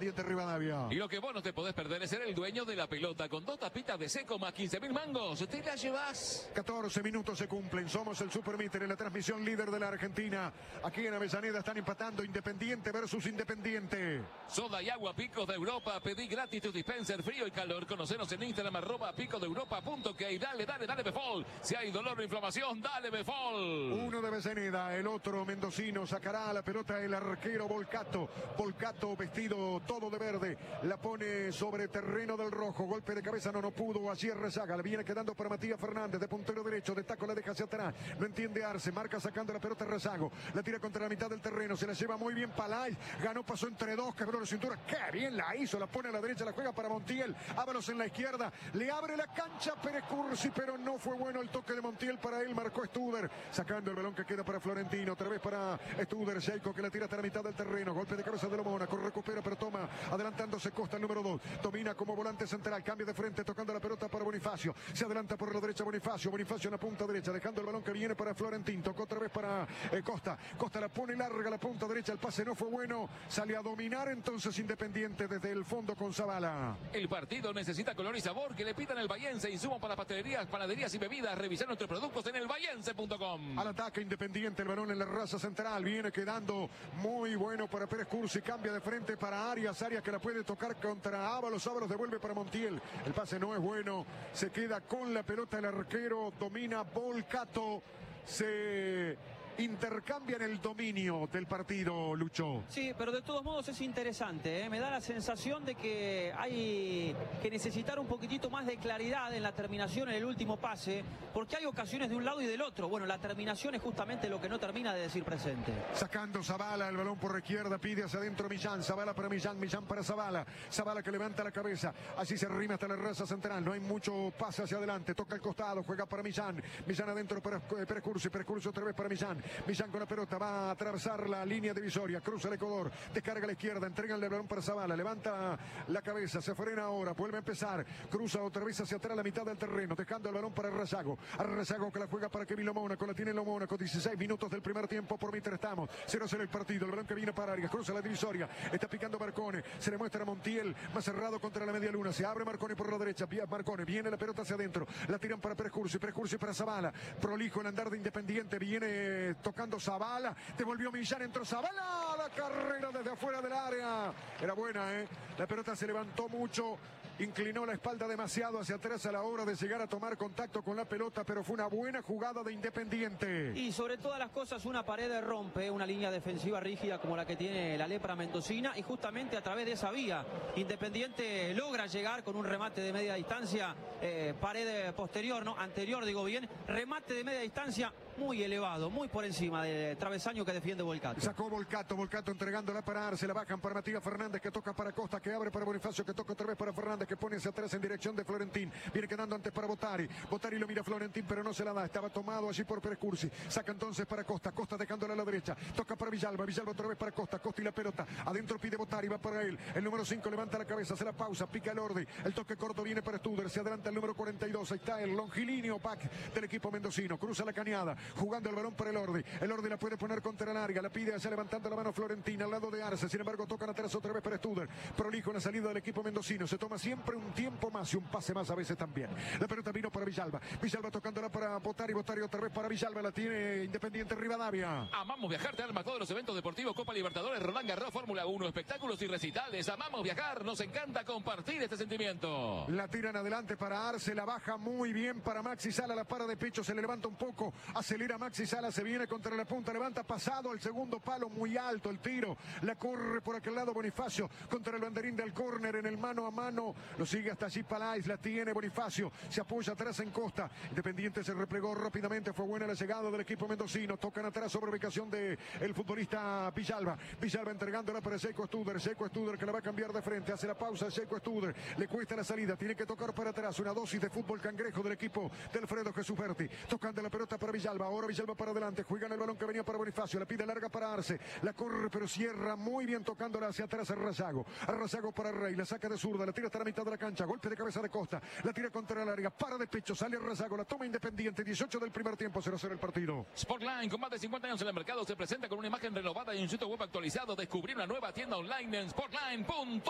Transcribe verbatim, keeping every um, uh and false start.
Independiente Rivadavia. Y lo que vos no te podés perder es ser el dueño de la pelota. Con dos tapitas de seco más quince mil mangos, te la llevas. catorce minutos se cumplen. Somos el Supermíter en la transmisión líder de la Argentina. Aquí en Avellaneda están empatando Independiente versus Independiente. Soda y agua Picos de Europa. Pedí gratis tu dispenser frío y calor. Conocenos en Instagram arroba pico de europa punto que. Dale, dale, dale Befol. Si hay dolor o inflamación, dale Befol. Uno de Avellaneda, el otro mendocino. Sacará la pelota el arquero Volcato. Volcato vestido todo de verde. La pone sobre terreno del rojo. Golpe de cabeza, no, no pudo. Allí Rezaga. La viene quedando para Matías Fernández de puntero derecho. De taco la deja hacia atrás. No entiende Arce. Marca sacando la pelota Rezago. La tira contra la mitad del terreno. Se la lleva muy bien Palay. Ganó, pasó entre dos. Quebró la cintura. Qué bien la hizo. La pone a la derecha. La juega para Montiel. Ábalos en la izquierda. Le abre la cancha Pérez Cursi, pero no fue bueno el toque de Montiel para él. Marcó Studer. Sacando el balón que queda para Florentino. Otra vez para Studer. Sheiko que la tira hasta la mitad del terreno. Golpe de cabeza de lo Mónaco. Recupera, pero toma. Adelantándose Costa, el número dos. Domina como volante central. Cambia de frente. Tocando la pelota para Bonifacio. Se adelanta por la derecha Bonifacio. Bonifacio en la punta derecha. Dejando el balón que viene para Florentín. Tocó otra vez para eh, Costa. Costa la pone larga a la punta derecha. El pase no fue bueno. Sale a dominar entonces Independiente desde el fondo con Zavala. El partido necesita color y sabor. Que le pitan el Bahiense. Insumo para pastelerías, panaderías y bebidas. Revisar nuestros productos en el bahiense punto com. Al ataque Independiente. El balón en la raza central. Viene quedando muy bueno para Pérez Cursi. Cambia de frente para Arias. Arias que la puede tocar contra Ábalos. Ábalos devuelve para Montiel. El pase no es bueno. Se queda con la pelota el arquero. Domina Volcato. Se intercambian el dominio del partido, Lucho. Sí, pero de todos modos es interesante, ¿eh? Me da la sensación de que hay que necesitar un poquitito más de claridad en la terminación, en el último pase, porque hay ocasiones de un lado y del otro. Bueno, la terminación es justamente lo que no termina de decir presente. Sacando Zavala, el balón por la izquierda, pide hacia adentro Millán, Zavala para Millán, Millán para Zavala, Zavala que levanta la cabeza, así se arrima hasta la raza central, no hay mucho pase hacia adelante, toca el costado, juega para Millán, Millán adentro para Pérez Cursi, Pérez Cursi otra vez para Millán, Millán con la pelota, va a atravesar la línea divisoria, cruza el Ecuador, descarga a la izquierda, entrega el balón para Zavala, levanta la cabeza, se frena ahora, vuelve a empezar, cruza otra vez hacia atrás la mitad del terreno, dejando el balón para Rezago, Rezago que la juega para Kevin Mónaco, la tiene Mónaco, dieciséis minutos del primer tiempo, por Mitre estamos, cero cero el partido, el balón que viene para Arias, cruza la divisoria, está picando Marcone, se le muestra a Montiel, más cerrado contra la media luna, se abre Marcone por la derecha, Marcone, viene la pelota hacia adentro, la tiran para Pérez Cursi, Pérez Cursi para Zavala, prolijo el andar de Independiente, viene tocando Zavala, devolvió Millán, entró Zavala, la carrera desde afuera del área, era buena, eh, la pelota se levantó mucho, inclinó la espalda demasiado hacia atrás a la hora de llegar a tomar contacto con la pelota, pero fue una buena jugada de Independiente. Y sobre todas las cosas una pared rompe una línea defensiva rígida como la que tiene la lepra mendocina y justamente a través de esa vía Independiente logra llegar con un remate de media distancia, eh, pared posterior, no, anterior digo bien, remate de media distancia muy elevado, muy por encima del travesaño que defiende Volcato. Sacó Volcato, Volcato entregándola para Arce, la bajan para Matías Fernández que toca para Costa, que abre para Bonifacio, que toca otra vez para Fernández, que pone hacia atrás en dirección de Florentín, viene quedando antes para Botari, Botari lo mira Florentín pero no se la da, estaba tomado allí por Pérez Cursi, saca entonces para Costa, Costa dejándola a la derecha, toca para Villalba, Villalba otra vez para Costa, Costa y la pelota, adentro pide Botari, va para él, el número cinco levanta la cabeza, se la pausa, pica el Ordi, el toque corto viene para Studer, se adelanta el número cuarenta y dos, ahí está el longilíneo back del equipo mendocino, cruza la cañada, jugando el balón para el Ordi, el Ordi la puede poner contra la larga, la pide allá levantando la mano Florentina al lado de Arce, sin embargo tocan atrás otra vez para Studer, prolijo en la salida del equipo mendocino, se toma siempre un tiempo más y un pase más a veces también, la pelota vino para Villalba, Villalba tocándola para Botari, Botari otra vez para Villalba, la tiene Independiente Rivadavia. Amamos viajar, te arma todos los eventos deportivos, Copa Libertadores, Roland Garros, Fórmula uno, espectáculos y recitales, amamos viajar, nos encanta compartir este sentimiento. La tiran adelante para Arce, la baja muy bien para Maxi Sala, la para de pecho, se le levanta un poco, acelera Maxi Sala, se viene contra la punta, levanta pasado el segundo palo, muy alto el tiro, la corre por aquel lado Bonifacio, contra el banderín del córner en el mano a mano, lo sigue hasta allí Palais, la tiene Bonifacio, se apoya atrás en Costa, Independiente se replegó rápidamente, fue buena la llegada del equipo mendocino, tocan atrás sobre ubicación de el futbolista Villalba, Villalba entregándola para Sheiko Studer, Sheiko Studer que la va a cambiar de frente, hace la pausa Sheiko Studer, le cuesta la salida, tiene que tocar para atrás, una dosis de fútbol cangrejo del equipo de Alfredo Jesús Berti, tocando la pelota para Villalba, ahora Villalba para adelante, juegan el balón que venía para Bonifacio, la pide larga para Arce, la corre pero cierra muy bien tocándola hacia atrás a Razago, a Razago para Rey, la saca de zurda, la tira hasta la mitad de la cancha, golpe de cabeza de Costa, la tira contra la larga, para de pecho, sale Razago, la toma Independiente, dieciocho del primer tiempo, cero cero el partido. Sportline, con más de cincuenta años en el mercado, se presenta con una imagen renovada y un sitio web actualizado. Descubrir una nueva tienda online en sportline punto com.